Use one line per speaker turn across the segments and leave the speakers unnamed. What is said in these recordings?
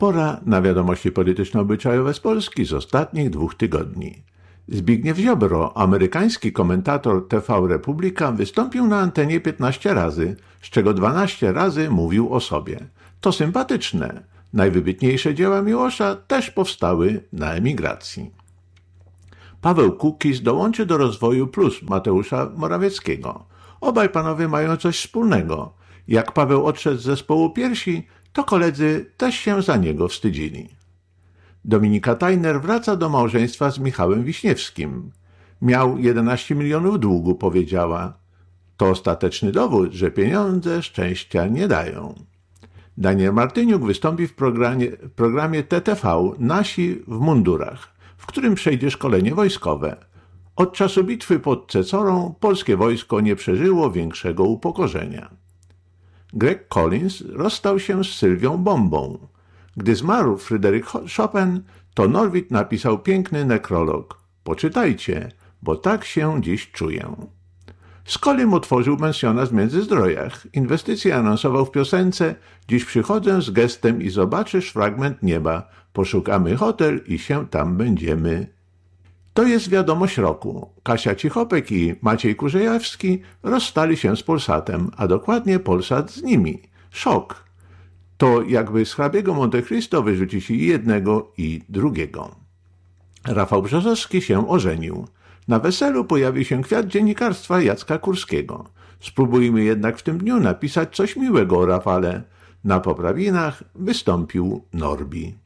Pora na wiadomości polityczno-obyczajowe z Polski z ostatnich 2 tygodni. Zbigniew Ziobro, amerykański komentator TV Republika, wystąpił na antenie 15 razy, z czego 12 razy mówił o sobie. To sympatyczne. Najwybitniejsze dzieła Miłosza też powstały na emigracji. Paweł Kukiz dołączy do Rozwoju Plus Mateusza Morawieckiego. Obaj panowie mają coś wspólnego. Jak Paweł odszedł z zespołu Piersi, to koledzy też się za niego wstydzili. Dominika Tajner wraca do małżeństwa z Michałem Wiśniewskim. Miał 11 milionów długu, powiedziała. To ostateczny dowód, że pieniądze szczęścia nie dają. Daniel Martyniuk wystąpi w programie TTV Nasi w mundurach, w którym przejdzie szkolenie wojskowe. Od czasu bitwy pod Cecorą polskie wojsko nie przeżyło większego upokorzenia. Greg Collins rozstał się z Sylwią Bombą. Gdy zmarł Fryderyk Chopin, to Norwid napisał piękny nekrolog. Poczytajcie, bo tak się dziś czuję. Skolim otworzył pensjonat w Międzyzdrojach. Inwestycje anonsował w piosence. Dziś przychodzę z gestem i zobaczysz fragment nieba. Poszukamy hotel i się tam będziemy. To jest wiadomość roku. Kasia Cichopek i Maciej Kurzejewski rozstali się z Polsatem, a dokładnie Polsat z nimi. Szok. To jakby z hrabiego Monte Cristo wyrzucić i jednego i drugiego. Rafał Brzozowski się ożenił. Na weselu pojawił się kwiat dziennikarstwa Jacka Kurskiego. Spróbujmy jednak w tym dniu napisać coś miłego o Rafale. Na poprawinach wystąpił Norbi.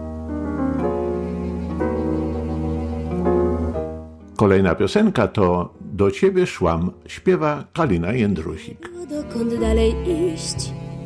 Kolejna piosenka to Do ciebie szłam, śpiewa Kalina Jędrusik.
Dokąd dalej iść?